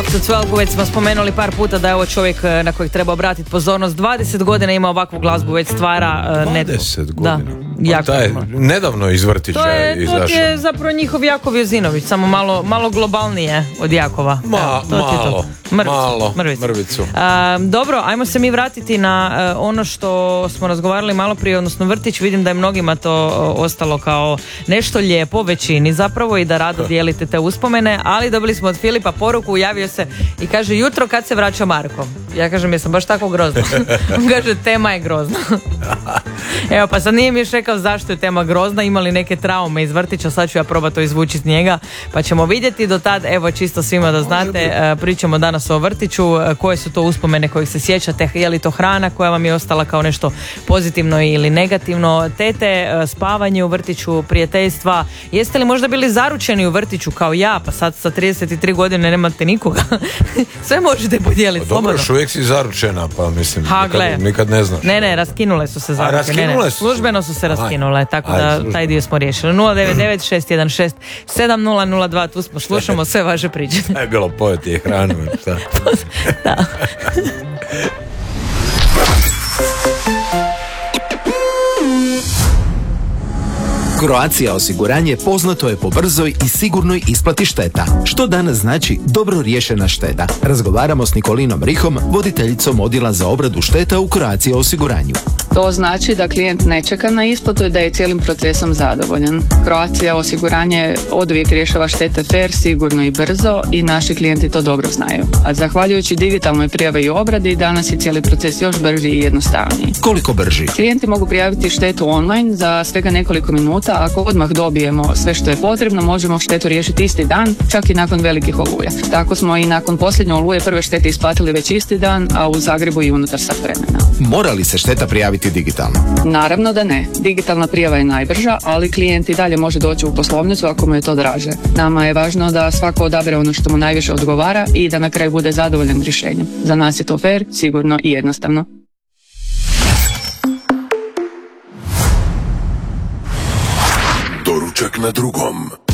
Ivicu Cvelgu već smo spomenuli par puta da je ovo čovjek na kojeg treba obratiti pozornost. 20 godina ima ovakvu glazbu, već stvara 20 godina. Da, jako. Taj nedavno iz vrtića izašao. To je zapravo njihov Jakov Jozinović, samo malo globalnije od Jakova. Mrvicu. Dobro, ajmo se mi vratiti na ono što smo razgovarali malo prije, odnosno vrtić. Vidim da je mnogima to ostalo kao nešto lijepo, većini zapravo, i da rado dijelite te uspomene, ali dobili smo od Filipa poruku, javio se i kaže: jutro kad se vraća Marko. Ja kažem: jesam baš tako grozno? On kaže: tema je grozna. Evo, pa sad nije mi još rekao zašto je tema grozna, imali neke traume iz vrtića, sad ću ja probati to izvući iz njega, pa ćemo vidjeti. Do tad, evo, čisto svima da znate, pričamo danas o vrtiću, koje su to uspomene kojih se sjećate, je li to hrana koja vam je ostala kao nešto pozitivno ili negativno, tete, spavanje u vrtiću, prijateljstva, jeste li možda bili zaručeni u vrtiću kao ja, pa sad sa 33 godine nemate nikoga. Sve možete podijeliti. Dobro, još uvijek si zaručena, pa mislim, nikad ne znaš. Ne, raskinule su se zaručene. Raskinule su? Službeno su se raskinule, tako da taj dio smo riješili. 099-616-7002, tu smo, slušamo sve vaše priče. Je bilo pojeti i hranu. Da. Croatia osiguranje poznato je po brzoj i sigurnoj isplati šteta. Što danas znači dobro riješena šteta? Razgovaramo s Nikolinom Rihom, voditeljicom odjela za obradu šteta u Croatia osiguranju. To znači da klijent ne čeka na isplatu i da je cijelim procesom zadovoljan. Croatia osiguranje oduvijek rješava štete fair, sigurno i brzo i naši klijenti to dobro znaju. A zahvaljujući digitalnoj prijavi i obradi, danas je cijeli proces još brži i jednostavniji. Koliko brži? Klijenti mogu prijaviti štetu online za svega nekoliko minuta. Ako odmah dobijemo sve što je potrebno, možemo štetu riješiti isti dan, čak i nakon velikih oluja. Tako smo i nakon posljednje oluje prve štete isplatili već isti dan, a u Zagrebu i unutar sat vremena. Mora li se šteta prijaviti digitalno? Naravno da ne. Digitalna prijava je najbrža, ali klijent i dalje može doći u poslovnicu ako mu je to draže. Nama je važno da svako odabere ono što mu najviše odgovara i da na kraju bude zadovoljan rješenjem. Za nas je to fair, sigurno i jednostavno. Doručak na drugom.